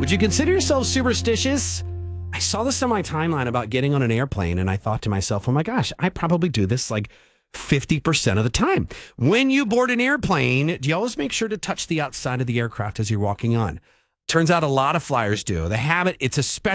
Would you consider yourself superstitious? I saw this on my timeline about getting on an airplane, and I thought to myself, oh my gosh, I probably do this like 50% of the time. When you board an airplane, do you always make sure to touch the outside of the aircraft as you're walking on? Turns out a lot of flyers do. The habit, it's a special